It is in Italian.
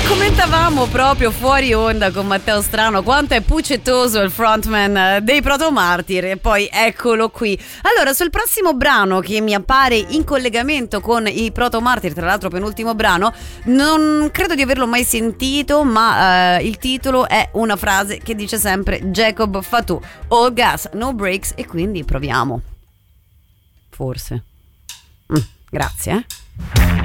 Commentavamo proprio fuori onda con Matteo Strano quanto è puccettoso il frontman dei Protomartyr, e poi eccolo qui. Allora, sul prossimo brano che mi appare in collegamento con i Protomartyr, tra l'altro penultimo brano, non credo di averlo mai sentito, ma il titolo è una frase che dice sempre Jacob Fatou: all gas, no brakes, e quindi proviamo. Forse. Grazie,